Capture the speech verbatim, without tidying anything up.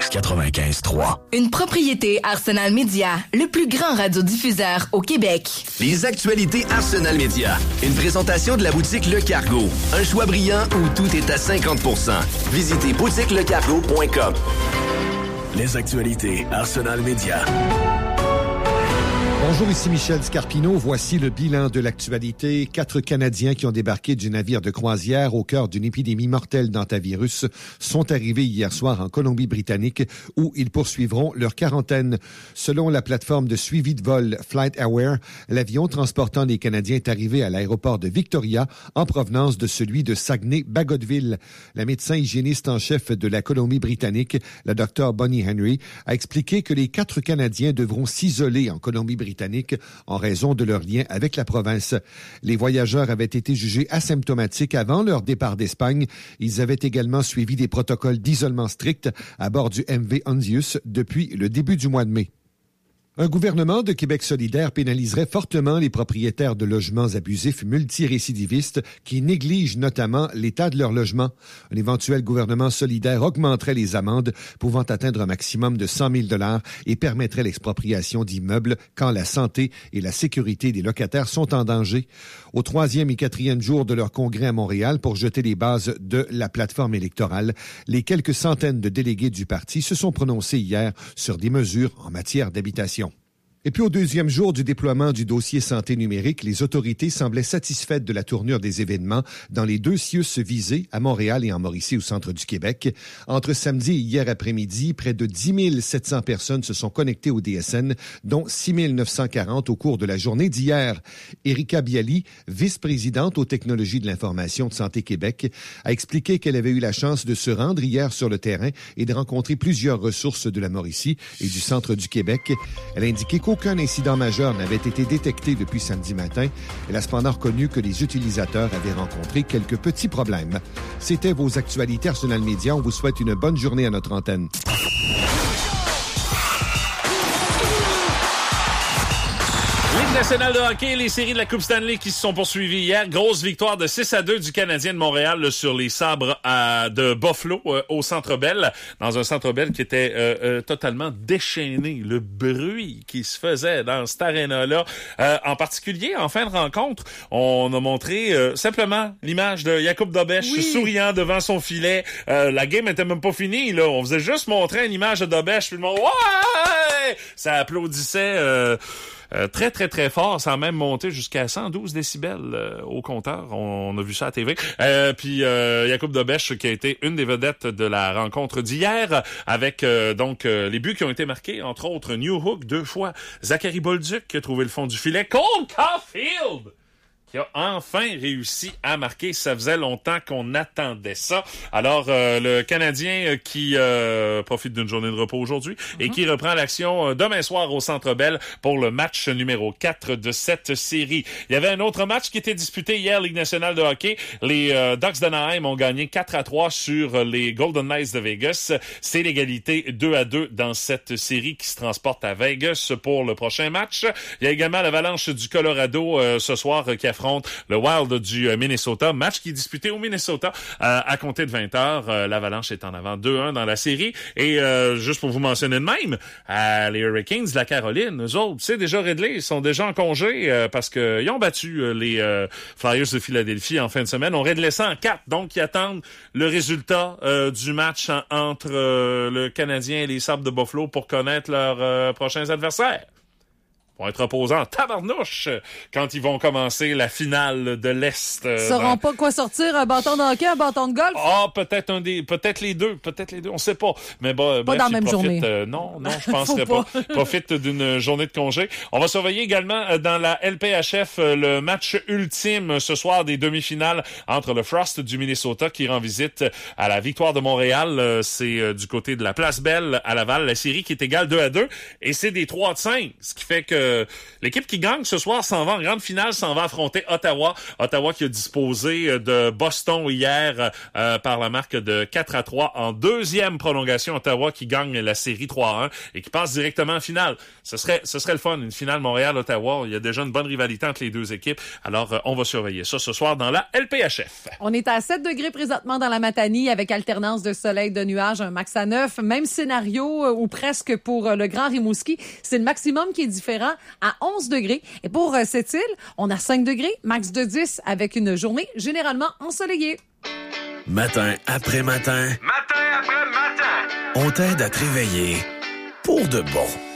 quatre-vingt-quinze trois. Une propriété Arsenal Media, le plus grand radiodiffuseur au Québec. Les actualités Arsenal Media. Une présentation de la boutique Le Cargo. Un choix brillant où tout est à cinquante pour cent. Visitez boutique le cargo point com. Les actualités Arsenal Media. Bonjour, ici Michel Scarpino. Voici le bilan de l'actualité. Quatre Canadiens qui ont débarqué du navire de croisière au cœur d'une épidémie mortelle d'hantavirus sont arrivés hier soir en Colombie-Britannique où ils poursuivront leur quarantaine. Selon la plateforme de suivi de vol FlightAware, l'avion transportant les Canadiens est arrivé à l'aéroport de Victoria en provenance de celui de Saguenay-Bagotville. La médecin hygiéniste en chef de la Colombie-Britannique, la docteure Bonnie Henry, a expliqué que les quatre Canadiens devront s'isoler en Colombie-Britannique en raison de leur lien avec la province. Les voyageurs avaient été jugés asymptomatiques avant leur départ d'Espagne. Ils avaient également suivi des protocoles d'isolement stricts à bord du M V Hondius depuis le début du mois de mai. Un gouvernement de Québec solidaire pénaliserait fortement les propriétaires de logements abusifs multirécidivistes qui négligent notamment l'état de leur logement. Un éventuel gouvernement solidaire augmenterait les amendes pouvant atteindre un maximum de cent mille dollars et permettrait l'expropriation d'immeubles quand la santé et la sécurité des locataires sont en danger. Au troisième et quatrième jour de leur congrès à Montréal pour jeter les bases de la plateforme électorale, les quelques centaines de délégués du parti se sont prononcés hier sur des mesures en matière d'habitation. Et puis au deuxième jour du déploiement du dossier santé numérique, les autorités semblaient satisfaites de la tournure des événements dans les deux C I U S visés, à Montréal et en Mauricie, au centre du Québec. Entre samedi et hier après-midi, près de dix mille sept cents personnes se sont connectées au D S N, dont six mille neuf cent quarante au cours de la journée d'hier. Erika Bialy, vice-présidente aux technologies de l'information de Santé Québec, a expliqué qu'elle avait eu la chance de se rendre hier sur le terrain et de rencontrer plusieurs ressources de la Mauricie et du centre du Québec. Elle a indiqué qu'aucun incident majeur n'avait été détecté depuis samedi matin. Elle a cependant reconnu que les utilisateurs avaient rencontré quelques petits problèmes. C'était vos actualités Arsenal Media. On vous souhaite une bonne journée à notre antenne. Ligue nationale de hockey, les séries de la Coupe Stanley qui se sont poursuivies hier. Grosse victoire de six à deux du Canadien de Montréal là, sur les Sabres à, de Buffalo euh, au Centre Bell, dans un Centre Bell qui était euh, euh, totalement déchaîné. Le bruit qui se faisait dans cette aréna-là. Euh, en particulier, en fin de rencontre, on a montré euh, simplement l'image de Jakub Dobeš oui. souriant devant son filet. Euh, la game était même pas finie. Là. On faisait juste montrer une image de Dobeš, puis le monde « Ouais! » Ça applaudissait... Euh, Euh, très, très, très fort, sans même monter jusqu'à cent douze décibels euh, au compteur. On, on a vu ça à T V. Euh, puis euh, Jakub Dobeš, qui a été une des vedettes de la rencontre d'hier, avec euh, donc euh, les buts qui ont été marqués, entre autres Newhook deux fois, Zachary Bolduc qui a trouvé le fond du filet, Cole Caulfield qui a enfin réussi à marquer. Ça faisait longtemps qu'on attendait ça. Alors, euh, le Canadien qui euh, profite d'une journée de repos aujourd'hui mm-hmm. et qui reprend l'action demain soir au Centre Bell pour le match numéro quatre de cette série. Il y avait un autre match qui était disputé hier, Ligue nationale de hockey. Les euh, Ducks d'Anaheim ont gagné quatre à trois sur les Golden Knights de Vegas. C'est l'égalité deux à deux dans cette série qui se transporte à Vegas pour le prochain match. Il y a également l'Avalanche du Colorado euh, ce soir qui a affronte le Wild du Minnesota. Match qui est disputé au Minnesota euh, à compter de vingt heures. Euh, L'Avalanche est en avant deux un dans la série. Et euh, juste pour vous mentionner de même, euh, les Hurricanes de la Caroline, eux autres, c'est déjà réglé. Ils sont déjà en congé euh, parce qu'ils ont battu euh, les euh, Flyers de Philadelphie en fin de semaine. On réglé ça en quatre. Donc, ils attendent le résultat euh, du match en, entre euh, le Canadien et les Sabres de Buffalo pour connaître leurs euh, prochains adversaires. Vont être opposants en tabarnouche quand ils vont commencer la finale de l'Est. Ils euh, sauront dans... pas quoi sortir, un bâton de hockey, un bâton de golf? Ah, peut-être un des, peut-être les deux, peut-être les deux, on sait pas. Mais bah, pas bref, dans la même profite, journée. Euh, non, non, je penserais pas. pas. Profite d'une journée de congé. On va surveiller également euh, dans la L P H F euh, le match ultime ce soir des demi-finales entre le Frost du Minnesota qui rend visite à la Victoire de Montréal. Euh, c'est euh, du côté de la Place Belle à Laval, la série qui est égale deux à deux et c'est des trois de cinq, ce qui fait que que l'équipe qui gagne ce soir s'en va en grande finale, s'en va affronter Ottawa. Ottawa qui a disposé de Boston hier euh, par la marque de quatre à trois en deuxième prolongation. Ottawa qui gagne la série trois à un et qui passe directement en finale. Ce serait, ce serait le fun, une finale Montréal-Ottawa. Il y a déjà une bonne rivalité entre les deux équipes. Alors, euh, on va surveiller ça ce soir dans la L P H F. On est à sept degrés présentement dans la Matanie avec alternance de soleil, de nuages, un max à neuf. Même scénario euh, ou presque pour euh, le Grand Rimouski. C'est le maximum qui est différent à onze degrés. Et pour euh, cette île, on a cinq degrés, max de dix avec une journée généralement ensoleillée. Matin après matin. Matin après matin. On t'aide à te réveiller pour de bon.